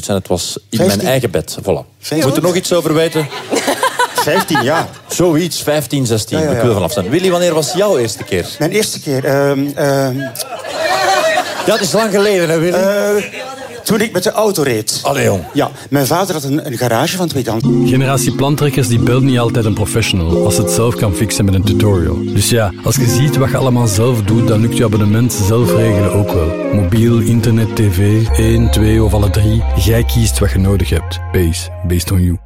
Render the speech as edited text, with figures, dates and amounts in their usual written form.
zoiets. En het was in 15? mijn eigen bed. Voilà. 15? Moet er nog iets over weten? 15 jaar. Zoiets, 15, 16. Ja. Ik wil er vanaf zijn. Willy, wanneer was jouw eerste keer? Mijn eerste keer... Ja, het is lang geleden, hè, Willy? Toen ik met de auto reed. Allee, jong. Ja, mijn vader had een garage van tweedehands. Generatie plantrekkers die belt niet altijd een professional als het zelf kan fixen met een tutorial. Dus ja, als je ziet wat je allemaal zelf doet, dan lukt je abonnement zelf regelen ook wel. Mobiel, internet, tv, 1, 2 of alle 3. Jij kiest wat je nodig hebt. Based on you.